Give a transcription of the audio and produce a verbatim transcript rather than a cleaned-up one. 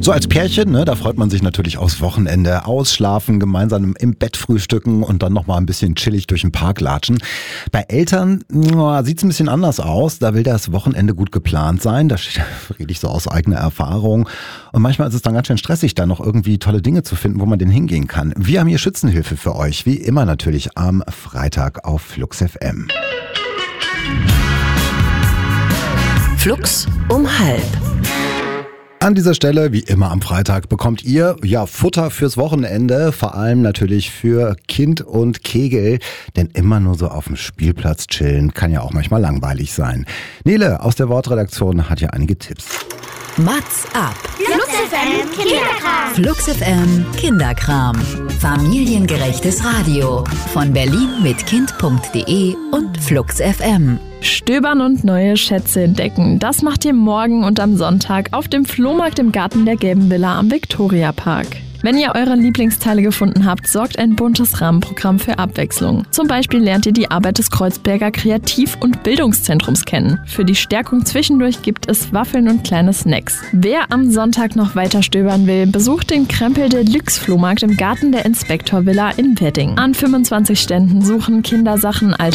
So als Pärchen, ne, da freut man sich natürlich aufs Wochenende. Ausschlafen, gemeinsam im Bett frühstücken und dann nochmal ein bisschen chillig durch den Park latschen. Bei Eltern sieht es ein bisschen anders aus. Da will das Wochenende gut geplant sein. Da rede ich so aus eigener Erfahrung. Und manchmal ist es dann ganz schön stressig, da noch irgendwie tolle Dinge zu finden, wo man denn hingehen kann. Wir haben hier Schützenhilfe für euch. Wie immer natürlich am Freitag auf Flux F M. Flux um halb. An dieser Stelle, wie immer am Freitag, bekommt ihr ja Futter fürs Wochenende, vor allem natürlich für Kind und Kegel, denn immer nur so auf dem Spielplatz chillen kann ja auch manchmal langweilig sein. Nele aus der Wortredaktion hat ja einige Tipps. Mats ab. Flux F M Kinderkram. Flux F M Kinderkram. Familiengerechtes Radio. Von Berlin mit Kind punkt de und Flux F M. Stöbern und neue Schätze entdecken. Das macht ihr morgen und am Sonntag auf dem Flohmarkt im Garten der Gelben Villa am Viktoriapark. Wenn ihr eure Lieblingsteile gefunden habt, sorgt ein buntes Rahmenprogramm für Abwechslung. Zum Beispiel lernt ihr die Arbeit des Kreuzberger Kreativ- und Bildungszentrums kennen. Für die Stärkung zwischendurch gibt es Waffeln und kleine Snacks. Wer am Sonntag noch weiter stöbern will, besucht den Krempel Deluxe Flohmarkt im Garten der Inspektor Villa in Wedding. An fünfundzwanzig Ständen suchen Kindersachen,